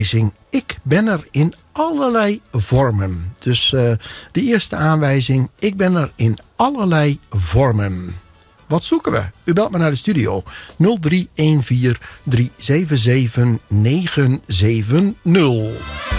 Ik ben er in allerlei vormen. Dus de eerste aanwijzing. Ik ben er in allerlei vormen. Wat zoeken we? U belt me naar de studio 0314 377 970.